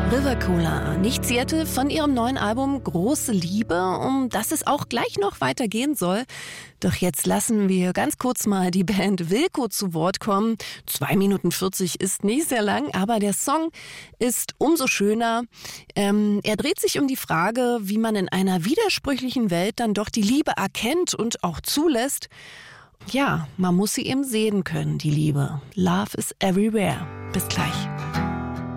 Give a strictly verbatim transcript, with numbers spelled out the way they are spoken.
River Cola, nicht Seattle, von ihrem neuen Album Große Liebe, um das es auch gleich noch weitergehen soll. Doch jetzt lassen wir ganz kurz mal die Band Wilco zu Wort kommen. zwei Minuten vierzig ist nicht sehr lang, aber der Song ist umso schöner. Ähm, er dreht sich um die Frage, wie man in einer widersprüchlichen Welt dann doch die Liebe erkennt und auch zulässt. Ja, man muss sie eben sehen können, die Liebe. Love is everywhere. Bis gleich.